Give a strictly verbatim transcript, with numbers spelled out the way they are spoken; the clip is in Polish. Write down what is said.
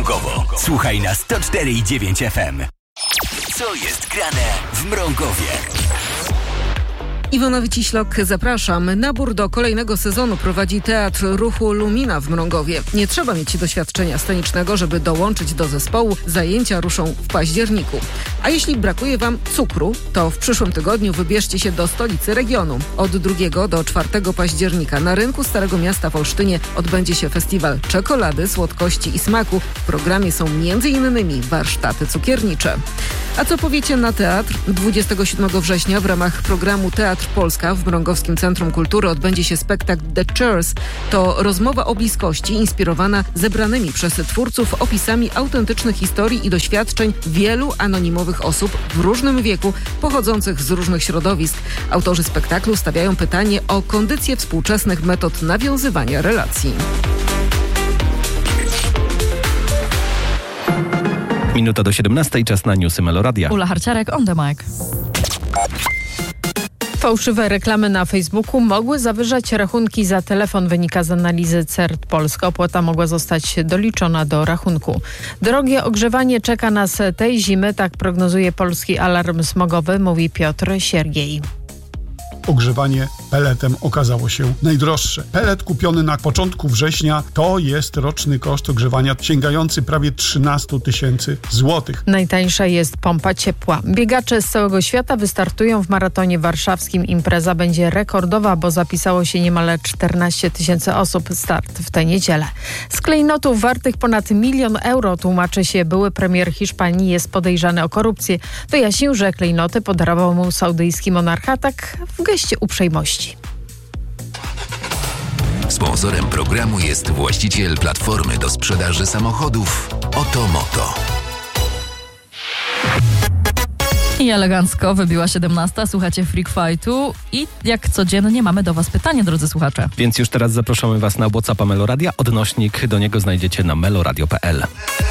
Mrągowo. Słuchaj na sto cztery i dziewięć F M. Co jest grane w Mrągowie? Iwona Wyciślok, zapraszam. Nabór do kolejnego sezonu prowadzi Teatr Ruchu Lumina w Mrągowie. Nie trzeba mieć doświadczenia scenicznego, żeby dołączyć do zespołu. Zajęcia ruszą w październiku. A jeśli brakuje Wam cukru, to w przyszłym tygodniu wybierzcie się do stolicy regionu. Od drugiego do czwartego października na rynku Starego Miasta w Olsztynie odbędzie się festiwal czekolady, słodkości i smaku. W programie są między innymi warsztaty cukiernicze. A co powiecie na teatr? dwudziestego siódmego września w ramach programu Teatr Polska w Mrągowskim Centrum Kultury odbędzie się spektakl The Chairs. To rozmowa o bliskości inspirowana zebranymi przez twórców opisami autentycznych historii i doświadczeń wielu anonimowych osób w różnym wieku, pochodzących z różnych środowisk. Autorzy spektaklu stawiają pytanie o kondycję współczesnych metod nawiązywania relacji. Minuta do siedemnastej, czas na newsy Meloradia. Ula Harciarek, on the mic. Fałszywe reklamy na Facebooku mogły zawyżać rachunki za telefon, wynika z analizy C E R T Polska. Opłata mogła zostać doliczona do rachunku. Drogie ogrzewanie czeka nas tej zimy, tak prognozuje Polski Alarm Smogowy, mówi Piotr Siergiej. Ogrzewanie peletem okazało się najdroższe. Pelet kupiony na początku września to jest roczny koszt ogrzewania sięgający prawie trzynaście tysięcy złotych. Najtańsza jest pompa ciepła. Biegacze z całego świata wystartują w maratonie warszawskim. Impreza będzie rekordowa, bo zapisało się niemal czternaście tysięcy osób. Start w tę niedzielę. Z klejnotów wartych ponad milion euro, tłumaczy się były premier Hiszpanii, jest podejrzany o korupcję. Wyjaśnił, że klejnoty podarował mu saudyjski monarcha, tak w geście uprzejmości. Sponsorem programu jest właściciel platformy do sprzedaży samochodów Otomoto. I elegancko wybiła siedemnasta, słuchacie Freak Fightu i jak codziennie mamy do Was pytanie, drodzy słuchacze. Więc już teraz zapraszamy Was na WhatsAppa Meloradia. Odnośnik do niego znajdziecie na meloradio kropka p l.